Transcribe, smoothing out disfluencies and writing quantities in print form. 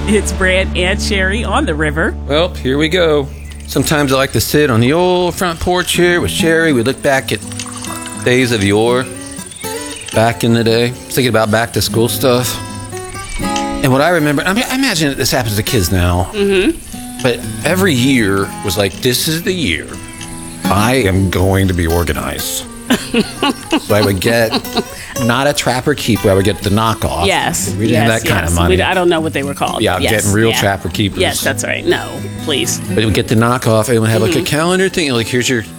It's Brad and Sherry on the river. Well, here we go. Sometimes I like to sit on the old front porch here with Sherry. We look back at days of yore, back in the day, thinking about back to school stuff. And what I remember, I imagine that this happens to kids now, but every year was like, this is the year I am going to be organized. So I would get not a Trapper Keeper, I would get the knockoff. Yes. We didn't have that kind of money. I don't know what they were called. Yeah, yes. getting real Trapper Keepers. Yes, that's right. No, please. But it would get the knockoff, and it would have like a calendar thing, like here's your